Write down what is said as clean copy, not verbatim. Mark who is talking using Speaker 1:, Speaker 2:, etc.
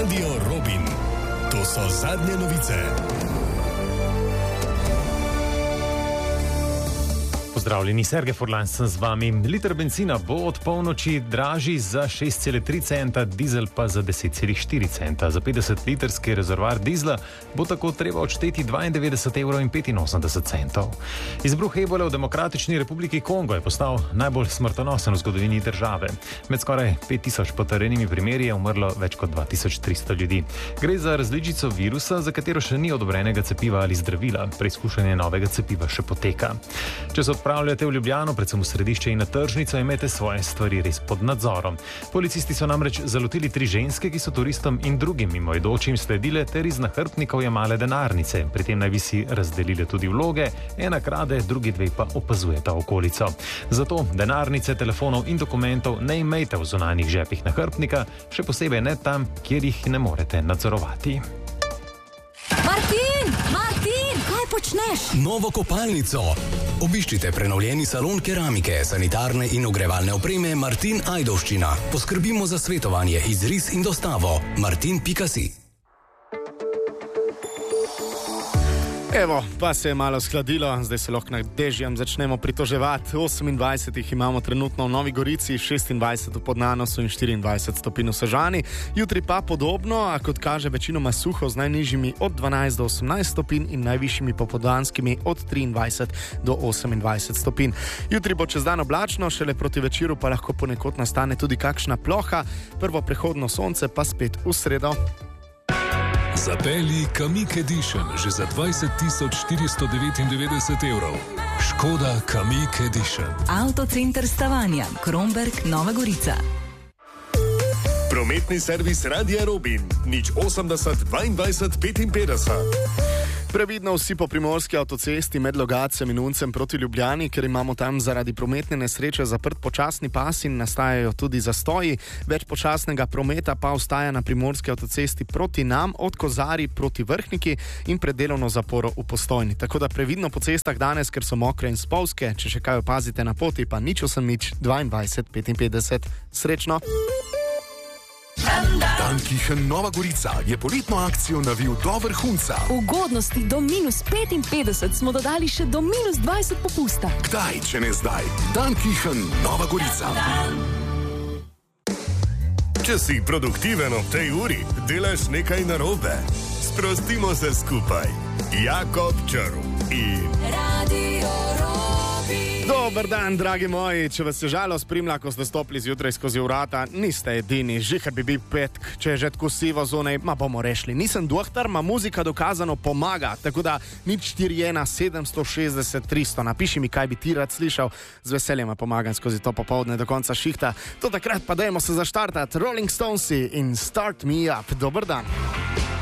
Speaker 1: Radio Robin. To so zadnje novice.
Speaker 2: Pozdravljeni, Sergej Furlan sem z vami. Liter bencina bo od polnoči dražji za 6,3 centa, dizel pa za 10,4 centa. Za 50-litrski rezervoar dizla bo tako treba odšteti 92,85 €. Izbruh ebole v Demokratični republiki Kongo je postal najbolj smrtonosen v zgodovini države. Med skoraj 5000 potrjenimi primeri je umrlo več kot 2300 ljudi. Gre za različico virusa, za katero še ni odobrenega cepiva ali zdravila. Preizkušanje novega cepiva še poteka. Če se odpravljate v Ljubljano, predvsem v središče in na tržnico, imejte svoje stvari res pod nadzorom. Policisti so namreč zalotili 3 ženske, ki so turistom in drugim mimoidočim sledile ter iz nahrbtnikov jemale denarnice. Pri tem naj bi si razdelile tudi vloge, ena krade, drugi 2 pa opazujeta okolico. Zato denarnice, telefonov in dokumentov ne imejte v zunanjih žepih nahrbtnika, še posebej ne tam, kjer jih ne morete nadzorovati.
Speaker 3: Martin, kaj počneš?
Speaker 1: Novo kopalnico. Obiščite prenovljeni salon keramike, sanitarne in ogrevalne opreme Martin Ajdovščina. Poskrbimo za svetovanje, izris in dostavo. martin.si.
Speaker 4: Evo, pa se je malo skladilo, zdaj se lahko nad dežjem začnemo pritoževati. 28 jih imamo trenutno v Novi Gorici, 26 v Podnanosu in 24 stopinj v Sežani. Jutri pa podobno, a kot kaže večinoma suho z najnižjimi od 12 do 18 stopinj in najvišjimi popoldanskimi od 23 do 28 stopinj. Jutri bo čez dan oblačno, šele proti večeru pa lahko ponekod nastane tudi kakšna ploha, prvo prehodno sonce pa spet v sredo.
Speaker 5: Zapelji Kamiq Edition že za 20.499 €. Škoda Kamiq Edition.
Speaker 3: Avtocenter Stavanja, Kromberk, Nova Gorica.
Speaker 1: Prometni servis Radia Robin. 080 22 55.
Speaker 4: Previdno vsi po primorski avtocesti med Logatcem in Uncem proti Ljubljani, ker imamo tam zaradi prometne nesreče zaprt počasni pas in nastajajo tudi zastoji. Več počasnega prometa pa ostaja na primorski avtocesti proti nam, od Kozarij proti Vrhniki in pred delovno zaporo v Postojni. Tako da previdno po cestah danes, ker so mokre in spolzke, če še kaj opazite na poti, pa 080 55. Srečno!
Speaker 6: Dankichen Nova Gorica je poletno akcijo navil do vrhunca.
Speaker 7: Ugodnosti do -55 smo dodali še do -20 popusta.
Speaker 6: Kdaj, če ne zdaj? Dankichen Nova Gorica.
Speaker 1: Če si produktiven ob tej uri, delaš nekaj narobe. Sprostimo se skupaj. Jakob Črv in
Speaker 3: Radio Robin.
Speaker 4: Dober dan, dragi moji. Če vas je žalo spremlja, ko ste stopili zjutraj skozi vrata, niste edini. Žihar bi bil petk, če je že tako sivo zunaj, ma bomo rešili. Nisem doktor, ma muzika dokazano pomaga. Tako da 041 760 300. Napiši mi, kaj bi ti rad slišal. Z veseljem pomagam skozi to popoldne do konca šihta. To takrat pa dajmo se zaštartati. Rolling Stonesi in Start Me Up. Dober dan.